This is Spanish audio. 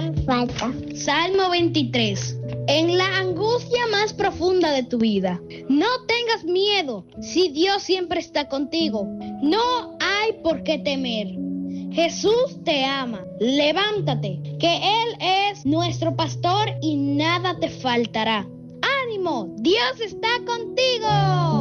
harán falta. Salmo 23. En la angustia más profunda de tu vida, no tengas miedo si Dios siempre está contigo. No hay por qué temer. Jesús te ama. Levántate, que Él es nuestro pastor y nada te faltará. ¡Ánimo! Dios está contigo.